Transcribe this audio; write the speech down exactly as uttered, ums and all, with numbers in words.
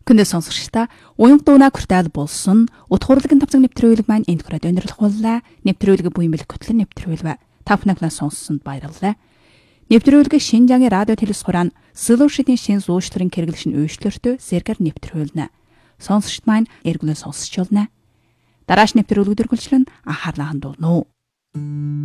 Күндэ сонсогчдаа уянг дуунаа хүртэл болсон утгуурлагын тавцаг нэвтрүүлэг маань энд хүрээд өндөрлөх боллаа. Нэвтрүүлэг буян бэлэг хөтлөн нэвтрүүлвэ. Та бүхэн сонссонд баярлалаа. Нэвтрүүлэг Шинжаагийн радио телевизхурaan Solution-ийн шин зүүштрийн хэрэглэшин үйлчлэртөө зэрэгэр нэвтрүүлнэ. Сонсогчд маань эргүүлэн сонсч болно. Дарааш нэвтрүүлэг дөрвөлжлөн анхаарлаа хандуулна уу.